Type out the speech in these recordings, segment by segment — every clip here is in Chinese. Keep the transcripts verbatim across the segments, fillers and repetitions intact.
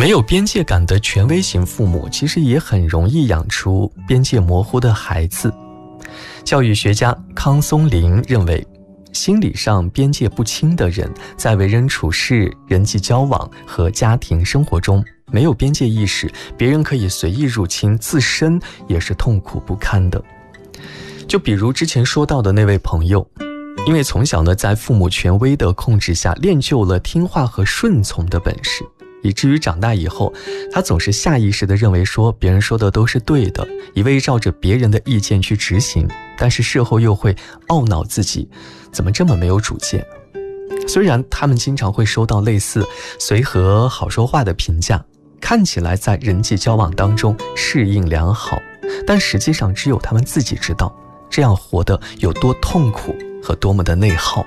没有边界感的权威型父母，其实也很容易养出边界模糊的孩子。教育学家康松林认为，心理上边界不清的人，在为人处事、人际交往和家庭生活中没有边界意识，别人可以随意入侵，自身也是痛苦不堪的。就比如之前说到的那位朋友，因为从小呢在父母权威的控制下练就了听话和顺从的本事，以至于长大以后，他总是下意识地认为说别人说的都是对的，一味照着别人的意见去执行，但是事后又会懊恼自己怎么这么没有主见。虽然他们经常会收到类似随和好说话的评价，看起来在人际交往当中适应良好，但实际上只有他们自己知道这样活得有多痛苦和多么的内耗。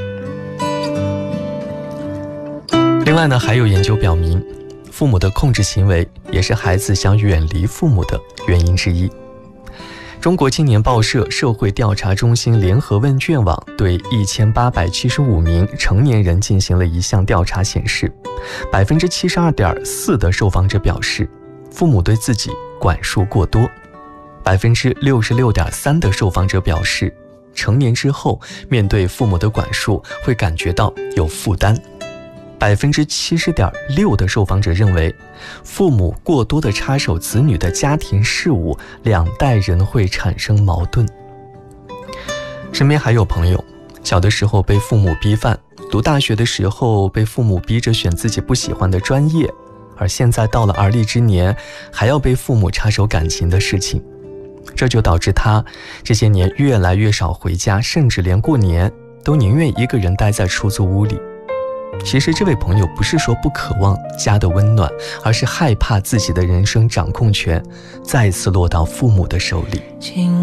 另外呢，还有研究表明，父母的控制行为也是孩子想远离父母的原因之一。中国青年报社社会调查中心联合问卷网对一千八百七十五名成年人进行了一项调查，显示 百分之七十二点四 的受访者表示父母对自己管束过多， 百分之六十六点三 的受访者表示成年之后面对父母的管束会感觉到有负担， 百分之七十点六 的受访者认为父母过多地插手子女的家庭事务，两代人会产生矛盾。身边还有朋友小的时候被父母逼饭，读大学的时候被父母逼着选自己不喜欢的专业，而现在到了而立之年还要被父母插手感情的事情，这就导致他这些年越来越少回家，甚至连过年都宁愿一个人待在出租屋里。其实这位朋友不是说不渴望家的温暖，而是害怕自己的人生掌控权再次落到父母的手里。